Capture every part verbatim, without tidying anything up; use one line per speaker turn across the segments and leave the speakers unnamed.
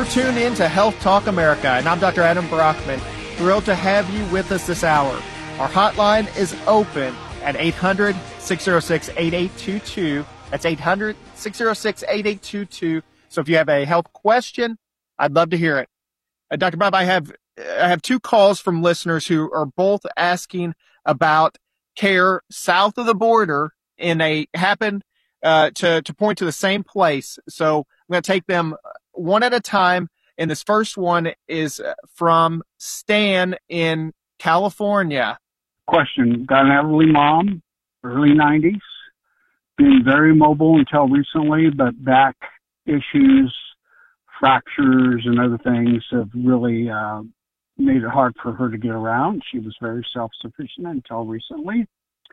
You're tuned in to Health Talk America, and I'm Doctor Adam Brockman. Thrilled to have you with us this hour. Our hotline is open at eight hundred, six oh six, eight eight two two. That's eight hundred, six oh six, eight eight two two. So if you have a health question, I'd love to hear it. Uh, Doctor Bob, I have I have two calls from listeners who are both asking about care south of the border, and they happen uh, to, to point to the same place. So I'm going to take them one at a time. And this first one is from Stan in California.
Question. Got an elderly mom, early nineties, been very mobile until recently, but back issues, fractures, and other things have really uh, made it hard for her to get around. She was very self-sufficient until recently.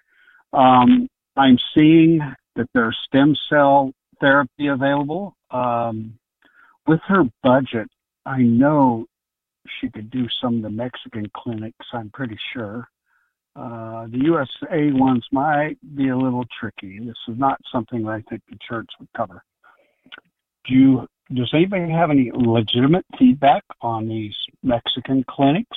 Um, I'm seeing that there's stem cell therapy available. Um, with her budget, I know she could do some of the Mexican clinics, I'm pretty sure. Uh, the U S A ones might be a little tricky. This is not something that I think the church would cover. Do you, does anybody have any legitimate feedback on these Mexican clinics?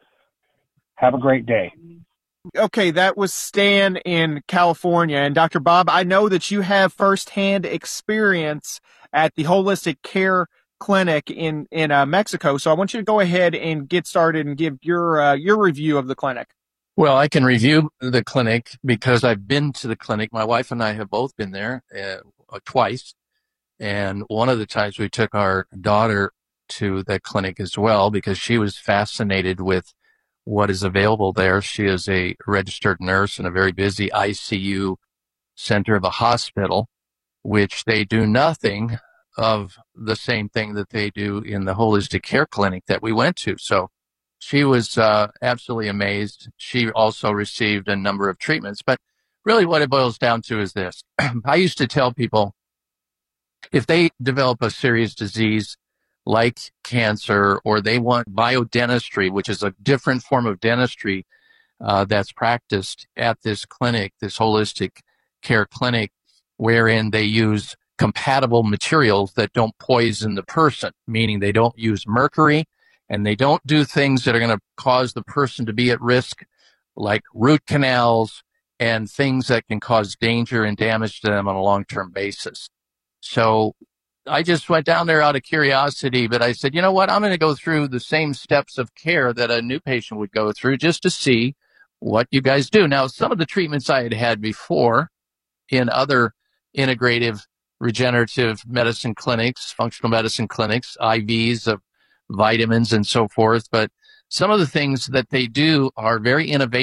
Have a great day.
Okay, that was Stan in California. And Doctor Bob, I know that you have firsthand experience at the Holistic Care Clinic in, in uh, Mexico. So I want you to go ahead and get started and give your uh, your review of the clinic.
Well, I can review the clinic because I've been to the clinic. My wife and I have both been there uh, twice. And one of the times we took our daughter to the clinic as well because she was fascinated with what is available there. She is a registered nurse in a very busy I C U center of a hospital, which they do nothing of the same thing that they do in the holistic care clinic that we went to. So she was uh, absolutely amazed. She also received a number of treatments. But really what it boils down to is this. I used to tell people if they develop a serious disease like cancer, or they want biodentistry, which is a different form of dentistry uh, that's practiced at this clinic, this holistic care clinic, wherein they use compatible materials that don't poison the person, meaning they don't use mercury and they don't do things that are going to cause the person to be at risk, like root canals and things that can cause danger and damage to them on a long-term basis. So I just went down there out of curiosity, but I said, you know what, I'm going to go through the same steps of care that a new patient would go through just to see what you guys do. Now, some of the treatments I had had before in other integrative regenerative medicine clinics, functional medicine clinics, I Vs of vitamins and so forth, but some of the things that they do are very innovative.